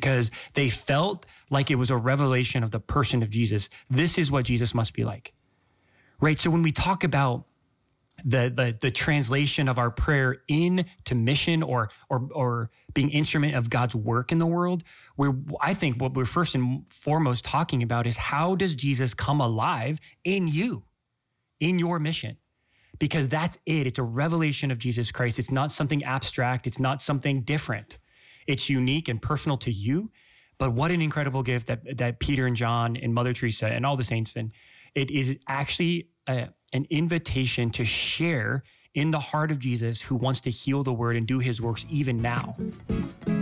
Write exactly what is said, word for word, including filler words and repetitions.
because they felt like it was a revelation of the person of Jesus. This is what Jesus must be like, right? So when we talk about the the the translation of our prayer into mission or or or being instrument of God's work in the world, we're I think what we're first and foremost talking about is how does Jesus come alive in you, in your mission? Because that's it. It's a revelation of Jesus Christ. It's not something abstract. It's not something different. It's unique and personal to you. But what an incredible gift that that Peter and John and Mother Teresa and all the saints, and it is actually a, an invitation to share in the heart of Jesus, who wants to heal the word and do his works even now.